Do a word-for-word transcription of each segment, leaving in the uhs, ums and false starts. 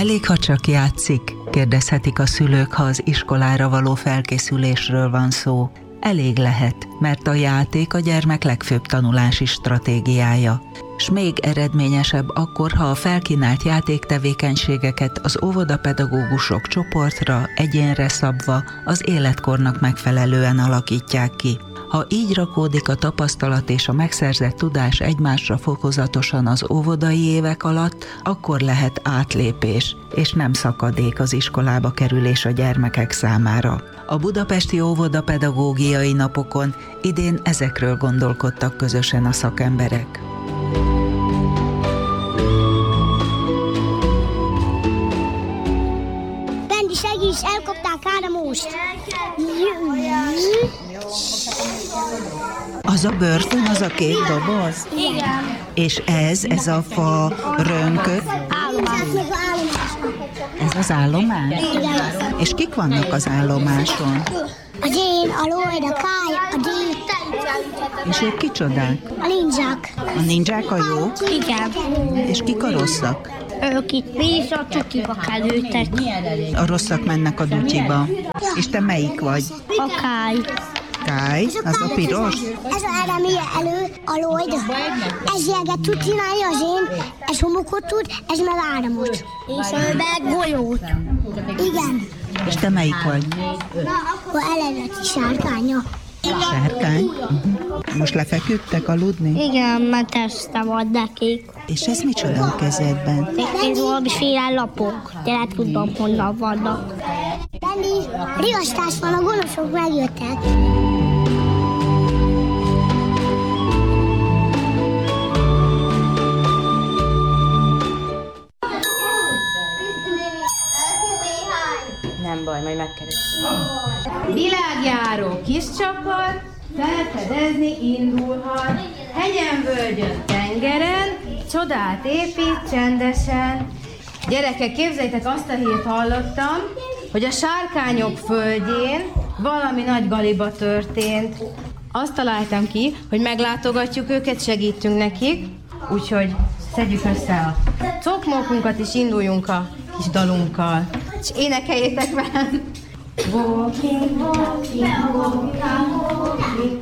Elég, ha csak játszik? Kérdezhetik a szülők, ha az iskolára való felkészülésről van szó. Elég lehet, mert a játék a gyermek legfőbb tanulási stratégiája. S még eredményesebb akkor, ha a felkínált játéktevékenységeket az óvodapedagógusok csoportra, egyénre szabva, az életkornak megfelelően alakítják ki. Ha így rakódik a tapasztalat és a megszerzett tudás egymásra fokozatosan az óvodai évek alatt, akkor lehet átlépés, és nem szakadék az iskolába kerülés a gyermekek számára. A budapesti óvodapedagógiai napokon idén ezekről gondolkodtak közösen a szakemberek. Bendi, segíts, elkapták Ádamost! Az a börtön, az a két doboz? Igen. És ez, ez a fa rönkök? Állomás. Ez az állomány? Igen. És kik vannak az állomáson? A Jane, a Lloyd, a Kai, a Dee. És ők kicsodák? A ninják. A ninják a jók? Igen. És kik a rosszak? Ők itt víz a csukiba kerültek. A rosszak mennek a dutyiba. És te melyik vagy? A Kai. Kály, az a piros? Ez a Ádámia elő, a Lloyd. Ez ilyeget tud csinálni, az én. Ez homokot tud, ez meg Ádámot. És ő meg golyót. Igen. És te melyik vagy? A eredeti sárkánya. Sárkány? Uh-huh. Most lefeküdtek aludni? Igen, mert este van nekik. És ez micsoda a kezedben? Ez valamiféle lapok, de nem tudom, honnan vannak. Benni, riasztás van, a gonoszok megjöttek. Nem baj, majd megkeresem. Világjáró kis csapat, felfedezni indulhat. Hegyen, völgyön, tengeren, csodát épít csendesen. Gyerekek, képzeljétek, azt a hírt hallottam, hogy a sárkányok földjén valami nagy galiba történt. Azt találtam ki, hogy meglátogatjuk őket, segítünk nekik, úgyhogy szedjük össze a cokmókunkat és induljunk a kis dalunkkal. És énekeljétek velem! Walking, walking, walking, walking,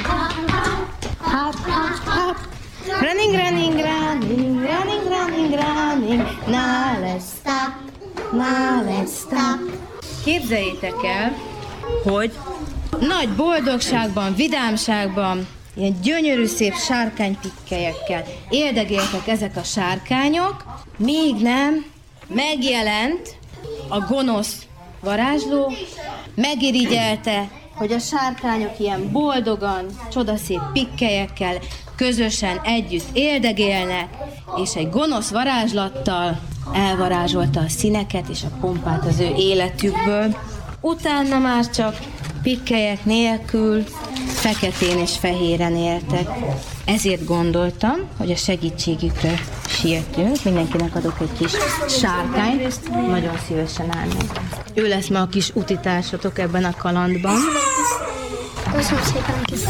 hop, hop, hop. Running, running, running, running, running, running, now let's stop, now let's stop. Képzeljétek el, hogy nagy boldogságban, vidámságban, ilyen gyönyörű szép sárkánypikkelyekkel éldegéltek ezek a sárkányok, míg nem megjelent a gonosz varázsló, megirigyelte, hogy a sárkányok ilyen boldogan, csodaszép pikkelyekkel közösen együtt éldegélnek, és egy gonosz varázslattal elvarázsolta a színeket és a pompát az ő életükből. Utána már csak pikkelyek nélkül, feketén és fehéren éltek. Ezért gondoltam, hogy a segítségükre sietünk. Mindenkinek adok egy kis sárkányt, nagyon szívesen állnék. Ő lesz ma a kis utitársatok ebben a kalandban. Köszönöm szépen, kis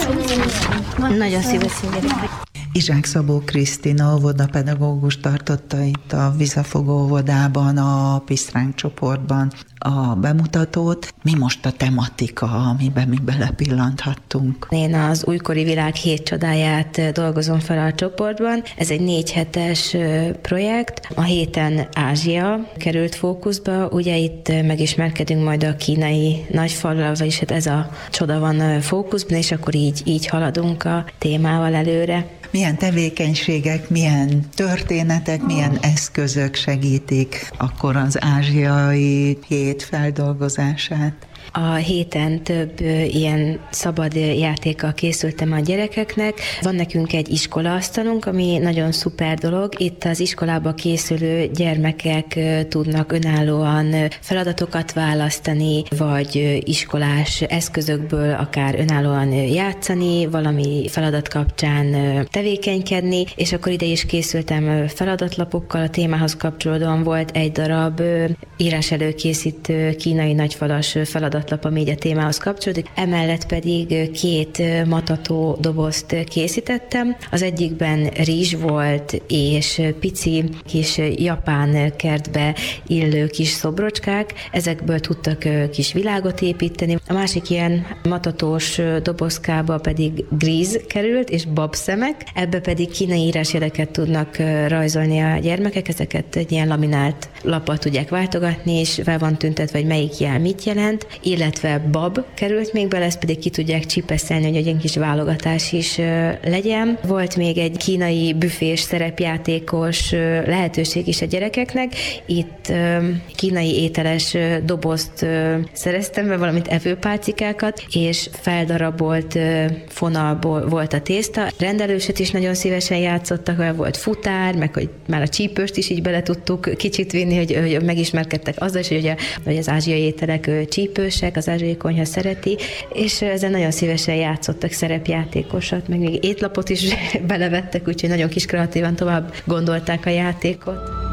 Nagyon szívesen gyerek. Izsák Szabó Krisztina óvodapedagógus tartotta itt a Vizafogó óvodában, a Pisztránk csoportban a bemutatót. Mi most a tematika, amiben mi belepillanthattunk? Én az újkori világ hét csodáját dolgozom fel a csoportban. Ez egy négy hetes projekt. A héten Ázsia került fókuszba. Ugye itt megismerkedünk majd a kínai nagyfallal, vagyis hát ez a csoda van fókuszban, és akkor így, így haladunk a témával előre. Milyen tevékenységek, milyen történetek, milyen eszközök segítik akkor az ázsiai hét feldolgozását? A héten több ilyen szabad játékkal készültem a gyerekeknek. Van nekünk egy iskolaasztalunk, ami nagyon szuper dolog. Itt az iskolába készülő gyermekek tudnak önállóan feladatokat választani, vagy iskolás eszközökből akár önállóan játszani, valami feladat kapcsán tevékenykedni, és akkor ide is készültem feladatlapokkal. A témához kapcsolódóan volt egy darab írás előkészítő kínai nagyfalas feladat feladatlap, ami így a témához kapcsolódik. Emellett pedig két matató dobozt készítettem. Az egyikben rizs volt, és pici kis japán kertbe illő kis szobrocskák, ezekből tudtak kis világot építeni. A másik ilyen matatós dobozkába pedig gríz került, és babszemek, ebbe pedig kínai írásjeleket tudnak rajzolni a gyermekek, ezeket egy ilyen laminált lappal tudják váltogatni, és fel van tüntetve, hogy melyik jel mit jelent, illetve bab került még bele, ezt pedig ki tudják csipeszelni, hogy egy kis válogatás is legyen. Volt még egy kínai büfés szerepjátékos lehetőség is a gyerekeknek. Itt kínai ételes dobozt szereztem be, valamint evőpálcikákat, és feldarabolt fonalból volt a tészta. Rendelőset is nagyon szívesen játszottak, olyan volt futár, meg hogy már a csípőst is így bele tudtuk kicsit vinni, hogy, hogy megismerkedtek azzal is, hogy, a, hogy az ázsiai ételek csípősek, az ázsiai konyha szereti, és ezen nagyon szívesen játszottak szerepjátékosat, meg még étlapot is belevettek, úgyhogy nagyon kis kreatívan tovább gondolták a játékot.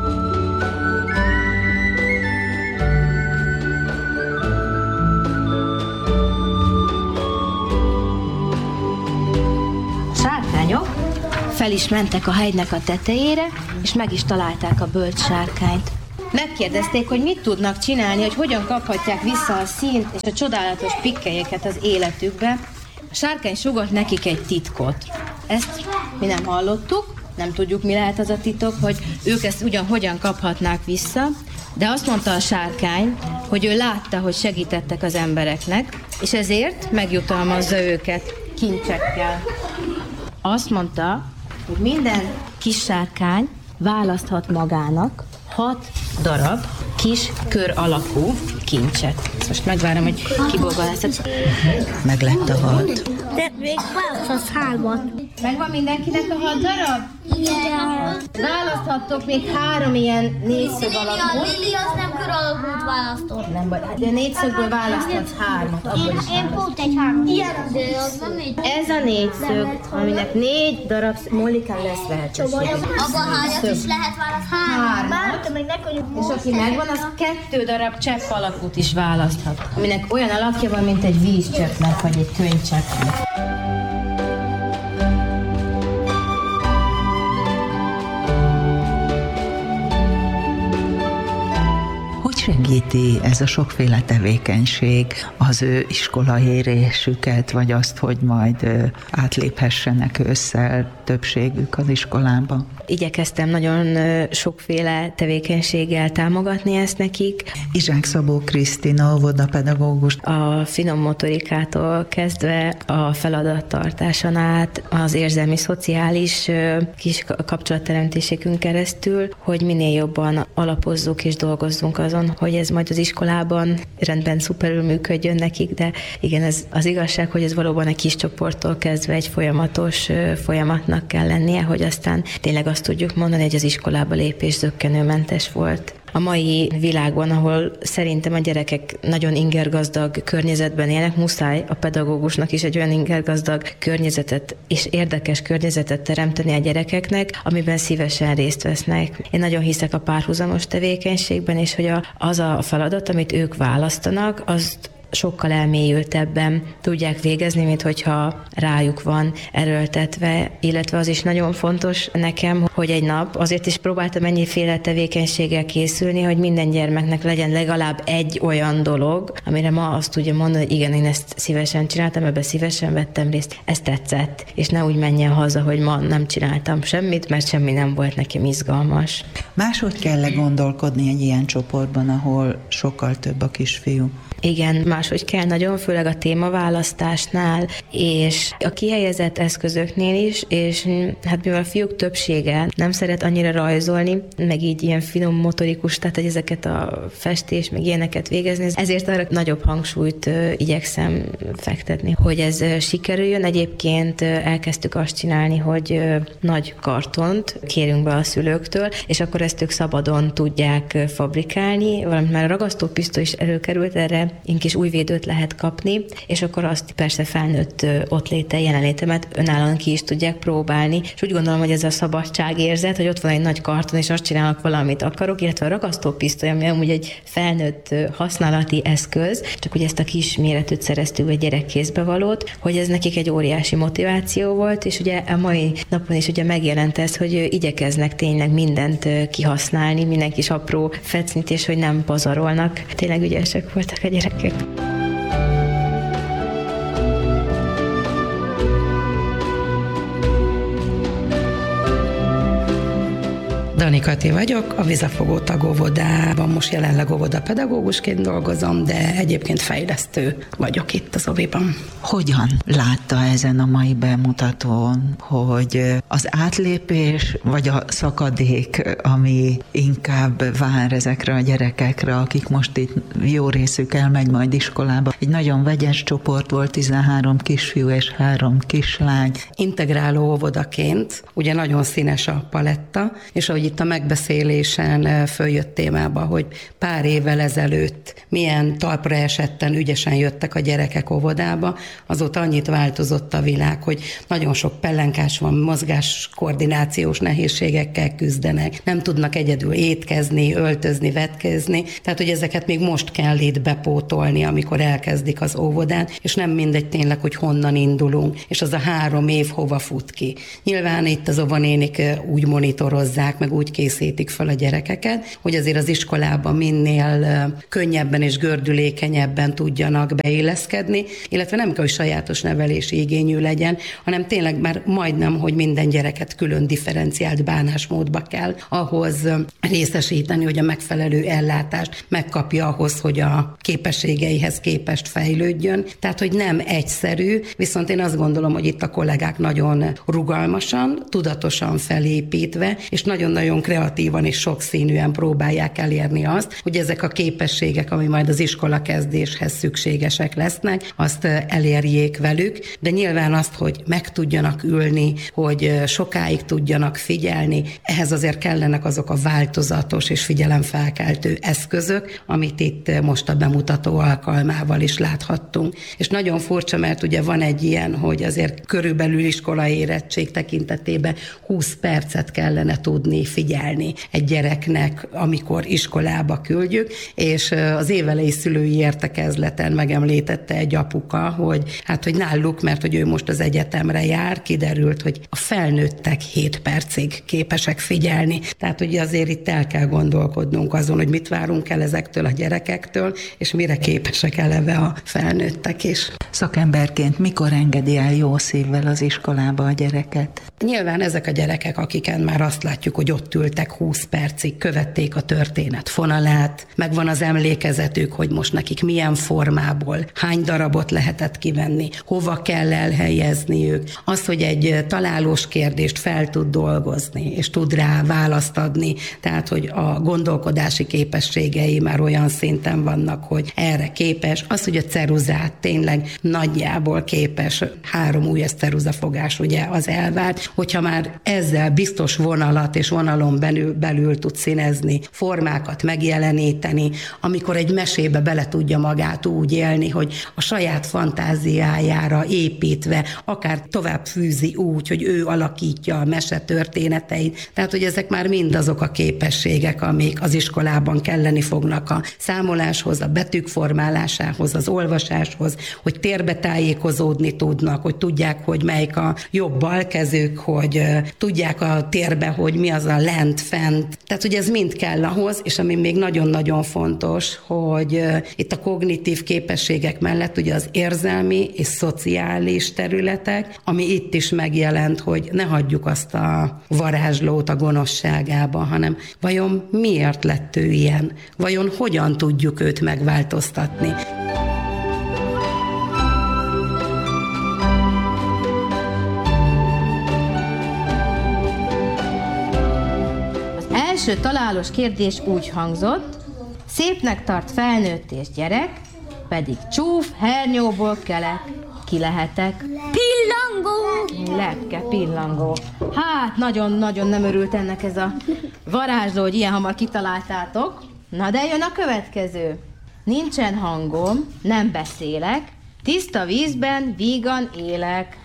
Sárkányok fel is mentek a hegynek a tetejére, és meg is találták a bölcs sárkányt. Megkérdezték, hogy mit tudnak csinálni, hogy hogyan kaphatják vissza a színt és a csodálatos pikkelyeket az életükbe. A sárkány sugott nekik egy titkot. Ezt mi nem hallottuk, nem tudjuk, mi lehet az a titok, hogy ők ezt ugyan hogyan kaphatnák vissza, de azt mondta a sárkány, hogy ő látta, hogy segítettek az embereknek, és ezért megjutalmazza őket kincsekkel. Azt mondta, hogy minden kis sárkány választhat magának hat darab kis kör alakú kincset. Most megvárom, hogy kibogalászat. Meg lett a hat. De még választhatsz hármat. Megvan mindenkinek a hat darab? Igen. Választhattok még három ilyen négyszög alakú. Lili az nem kör alakút választott. Nem baj, de négyszögből választhatsz hármat. Abból is Én pont egy hármat. Ilyen de az nem négy. Ez a négyszög, aminek négy darab, Mollikán lesz lehetőség. Abban hányat is lehet választani? Hármat. És aki megvan, az kettő darab csepp alakút is választhat, aminek olyan alakja van, mint egy vízcseppnek, vagy egy könycseppnek. Segíti ez a sokféle tevékenység az ő iskolaérésüket, vagy azt, hogy majd átléphessenek ősszel többségük az iskolába? Igyekeztem nagyon sokféle tevékenységgel támogatni ezt nekik. Izsák Szabó Krisztina, óvodapedagógus. A finom motorikától kezdve a feladattartáson át, az érzelmi, szociális kis kapcsolatteremtésükön keresztül, hogy minél jobban alapozzuk és dolgozzunk azon, hogy ez majd az iskolában rendben szuperül működjön nekik, de igen, ez az igazság, hogy ez valóban egy kis csoporttól kezdve egy folyamatos folyamatnak kell lennie, hogy aztán tényleg azt tudjuk mondani, hogy az iskolába lépés zökkenőmentes volt. A mai világban, ahol szerintem a gyerekek nagyon ingergazdag környezetben élnek, muszáj a pedagógusnak is egy olyan ingergazdag környezetet és érdekes környezetet teremteni a gyerekeknek, amiben szívesen részt vesznek. Én nagyon hiszek a párhuzamos tevékenységben, és hogy a, az a feladat, amit ők választanak, azt sokkal elmélyültebben tudják végezni, mint hogyha rájuk van erőltetve, illetve az is nagyon fontos nekem, hogy egy nap, azért is próbáltam ennyiféle tevékenységgel készülni, hogy minden gyermeknek legyen legalább egy olyan dolog, amire ma azt tudja mondani, hogy igen, én ezt szívesen csináltam, ebbe szívesen vettem részt, ez tetszett, és ne úgy menjen haza, hogy ma nem csináltam semmit, mert semmi nem volt nekem izgalmas. Máshogy kell gondolkodni egy ilyen csoportban, ahol sokkal több a kisfiú. Igen, máshogy kell nagyon, főleg a témaválasztásnál, és a kihelyezett eszközöknél is, és hát mivel a fiúk többsége nem szeret annyira rajzolni, meg így ilyen finom motorikus, tehát hogy ezeket a festés, meg ilyeneket végezni, ezért arra nagyobb hangsúlyt igyekszem fektetni, hogy ez sikerüljön. Egyébként elkezdtük azt csinálni, hogy nagy kartont kérünk be a szülőktől, és akkor ezt ők szabadon tudják fabrikálni, valamint már a ragasztópisztoly is előkerült, erre kis újvédőt lehet kapni, és akkor azt persze felnőtt ott léte, jelenlétemet önállóan ki is tudják próbálni, és úgy gondolom, hogy ez a szabadságérzet, hogy ott van egy nagy karton, és azt csinálok valamit akarok, illetve a ragasztópisztoly, ami amúgy egy felnőtt használati eszköz, csak hogy ezt a kis méretűt szereztük egy gyerek kézbevalót, hogy ez nekik egy óriási motiváció volt, és ugye a mai napon is ugye megjelent ez, hogy igyekeznek tényleg mindent kihasználni, minden kis apró fecnit, és hogy nem pazarolnak. Tényleg ügyesek voltak a gyerekek. Dani Kati vagyok, a Vizafogó tagóvodában most jelenleg óvodapedagógusként dolgozom, de egyébként fejlesztő vagyok itt az oviban. Hogyan látta ezen a mai bemutatón, hogy az átlépés vagy a szakadék, ami inkább vár ezekre a gyerekekre, akik most itt jó részük elmegy majd iskolába. Egy nagyon vegyes csoport volt, tizenhárom kisfiú és három kislány. Integráló óvodaként ugye nagyon színes a paletta, és ahogy itt a megbeszélésen följött témába, hogy pár évvel ezelőtt milyen talpra esetten ügyesen jöttek a gyerekek óvodába, azóta annyit változott a világ, hogy nagyon sok pellenkás van, mozgáskoordinációs nehézségekkel küzdenek, nem tudnak egyedül étkezni, öltözni, vetkezni, tehát hogy ezeket még most kell itt bepótolni, amikor elkezdik az óvodán, és nem mindegy tényleg, hogy honnan indulunk, és az a három év hova fut ki. Nyilván itt az óvonénik úgy monitorozzák, meg úgy készítik fel a gyerekeket, hogy azért az iskolában minél könnyebben és gördülékenyebben tudjanak beilleszkedni, illetve nem kell, hogy sajátos nevelési igényű legyen, hanem tényleg már majdnem, hogy minden gyereket külön differenciált bánásmódba kell ahhoz részesíteni, hogy a megfelelő ellátást megkapja ahhoz, hogy a képességeihez képest fejlődjön. Tehát, hogy nem egyszerű, viszont én azt gondolom, hogy itt a kollégák nagyon rugalmasan, tudatosan felépítve, és nagyon-nagyon kreatívan és sokszínűen próbálják elérni azt, hogy ezek a képességek, ami majd az iskola kezdéshez szükségesek lesznek, azt elérjék velük, de nyilván azt, hogy meg tudjanak ülni, hogy sokáig tudjanak figyelni, ehhez azért kellenek azok a változatos és figyelemfelkeltő eszközök, amit itt most a bemutató alkalmával is láthattunk. És nagyon furcsa, mert ugye van egy ilyen, hogy azért körülbelül iskolai érettség tekintetében húsz percet kellene tudni figyelni egy gyereknek, amikor iskolába küldjük, és az évelei szülői értekezleten megemlítette egy apuka, hogy hát, hogy náluk, mert hogy ő most az egyetemre jár, kiderült, hogy a felnőttek hét percig képesek figyelni. Tehát ugye azért itt el kell gondolkodnunk azon, hogy mit várunk el ezektől a gyerekektől, és mire képesek eleve a felnőttek is. Szakemberként mikor engedi el jó szívvel az iskolába a gyereket? Nyilván ezek a gyerekek, akiken már azt látjuk, hogy ott ültek húsz percig, követték a történet fonalát, megvan az emlékezetük, hogy most nekik milyen formából, hány darabot lehetett kivenni, hova kell elhelyezniük. Az, hogy egy találós kérdést fel tud dolgozni, és tud rá választ adni, tehát, hogy a gondolkodási képességei már olyan szinten vannak, hogy erre képes. Az, hogy a ceruzát tényleg nagyjából képes, három ujjas ceruzafogás ugye az elvárt, hogyha már ezzel biztos vonalat és vonalon belül, belül tud színezni, formákat megjeleníteni, amikor egy mesébe bele tudja magát úgy élni, hogy a saját fantáziájára építve, akár tovább fűzi úgy, hogy ő alakítja a mese történeteit. Tehát, hogy ezek már mind azok a képességek, amik az iskolában kelleni fognak a számoláshoz, a betűk formálásához, az olvasáshoz, hogy térbe tájékozódni tudnak, hogy tudják, hogy melyik a jobb-bal kezük, hogy tudják a térbe, hogy mi az a lent, fent. Tehát, hogy ez mind kell ahhoz, és ami még nagyon-nagyon fontos, hogy itt a kognitív képességek mellett ugye az érzelmi és szociális területek, ami itt is megjelent, hogy ne hagyjuk azt a varázslót a gonoszságába, hanem vajon miért lett ő ilyen? Vajon hogyan tudjuk őt megváltoztatni? Az első találós kérdés úgy hangzott: szépnek tart felnőtt és gyerek, pedig csúf hernyóból kelek. Ki lehetek? Pillangó! Lepke, pillangó. Hát, nagyon-nagyon nem örült ennek ez a varázsló, hogy ilyen hamar kitaláltátok. Na de jön a következő. Nincsen hangom, nem beszélek, tiszta vízben vígan élek.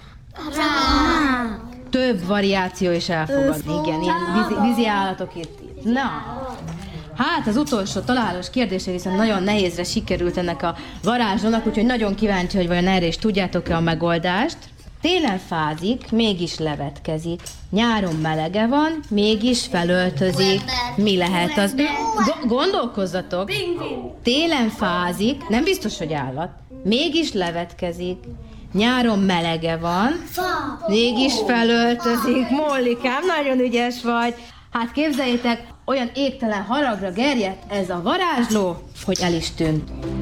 Több variáció is elfogadni, igen, ilyen vízi, vízi állatok itt. Na, hát az utolsó találós kérdése viszont nagyon nehézre sikerült ennek a varázslónak, úgyhogy nagyon kíváncsi, hogy vajon erre is tudjátok-e a megoldást. Télen fázik, mégis levetkezik. Nyáron melege van, mégis felöltözik. Mi lehet az? Go- gondolkozzatok. Télen fázik, nem biztos, hogy állat. Mégis levetkezik. Nyáron melege van, mégis felöltözik. Mollikám, nagyon ügyes vagy. Hát képzeljétek, olyan égtelen haragra gerjedt ez a varázsló, hogy el is tűnt.